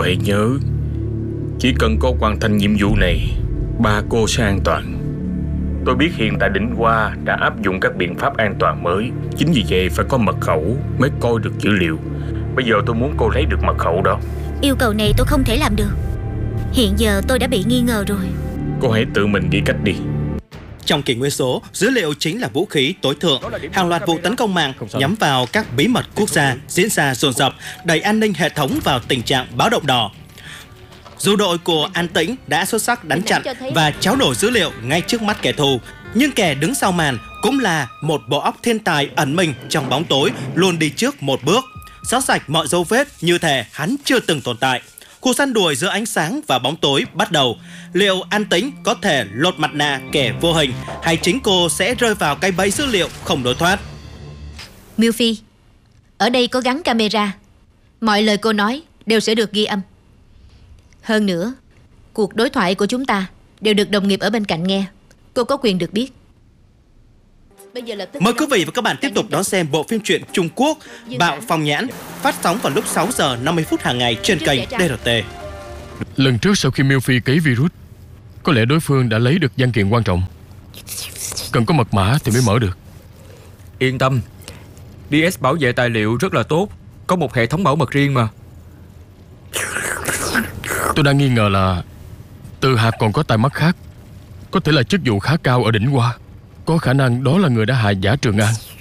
cô hãy nhớ, chỉ cần cô hoàn thành nhiệm vụ này, ba cô sẽ an toàn. Tôi biết hiện tại đỉnh Hoa đã áp dụng các biện pháp an toàn mới. Chính vì vậy phải có mật khẩu mới coi được dữ liệu. Bây giờ tôi muốn cô lấy được mật khẩu đó. Yêu cầu này tôi không thể làm được. Hiện giờ tôi đã bị nghi ngờ rồi. Cô hãy tự mình nghĩ cách đi. Trong kỷ nguyên số, dữ liệu chính là vũ khí tối thượng. Hàng loạt vụ tấn công mạng nhắm vào các bí mật quốc gia diễn ra dồn dập, đẩy an ninh hệ thống vào tình trạng báo động đỏ. Dù đội của An Tĩnh đã xuất sắc đánh chặn và tráo đổi dữ liệu ngay trước mắt kẻ thù, nhưng kẻ đứng sau màn cũng là một bộ óc thiên tài ẩn mình trong bóng tối, luôn đi trước một bước, xóa sạch mọi dấu vết như thể hắn chưa từng tồn tại. Cuộc săn đuổi giữa ánh sáng và bóng tối bắt đầu. Liệu An Tĩnh có thể lột mặt nạ kẻ vô hình, hay chính cô sẽ rơi vào cái bẫy dữ liệu không lối thoát? Miêu Phi, ở đây có gắn camera. Mọi lời cô nói đều sẽ được ghi âm. Hơn nữa, cuộc đối thoại của chúng ta đều được đồng nghiệp ở bên cạnh nghe. Cô có quyền được biết. Mời quý vị và các bạn tiếp tục đón xem bộ phim truyện Trung Quốc Bạo Phong Nhãn, phát sóng vào lúc 6 giờ 50 phút hàng ngày trên kênh DRT. Lần trước sau khi Miêu Phi cấy virus, có lẽ đối phương đã lấy được văn kiện quan trọng. Cần có mật mã thì mới mở được. Yên tâm, DS bảo vệ tài liệu rất là tốt, có một hệ thống bảo mật riêng mà. Tôi đang nghi ngờ là Từ Hạc còn có tai mắt khác. Có thể là chức vụ khá cao ở đỉnh Hoa. Có khả năng đó là người đã hại giả Trường An.